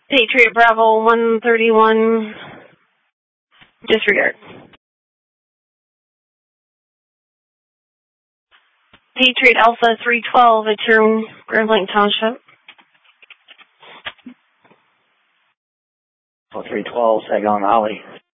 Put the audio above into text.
Patriot Bravo 131, disregard. Patriot Alpha 312, it's your Gravesline Township. 312, Saginaw Valley.